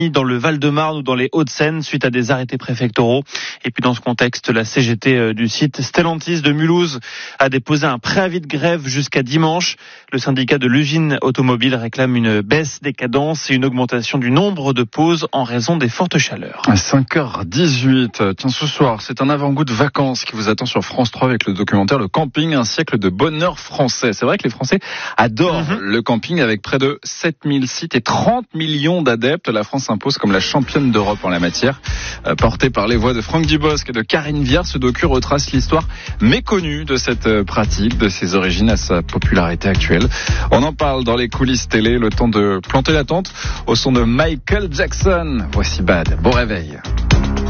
dans le Val-de-Marne ou dans les Hauts-de-Seine suite à des arrêtés préfectoraux. Et puis dans ce contexte, la CGT du site Stellantis de Mulhouse a déposé un préavis de grève jusqu'à dimanche. Le syndicat de l'usine automobile réclame une baisse des cadences et une augmentation du nombre de pauses en raison des fortes chaleurs. À 5h18, tiens, ce soir, c'est un avant-goût de vacances qui vous attend sur France 3 avec le documentaire Le Camping, un siècle de bonheur français. C'est vrai que les Français adorent le camping avec près de 7000 sites et 30 millions d'adeptes. La France s'impose comme la championne d'Europe en la matière. Porté par les voix de Franck Dubosc et de Karine Viard, ce docu retrace l'histoire méconnue de cette pratique, de ses origines à sa popularité actuelle. On en parle dans les coulisses télé, le temps de planter la tente au son de Michael Jackson. Voici Bad. Bon réveil.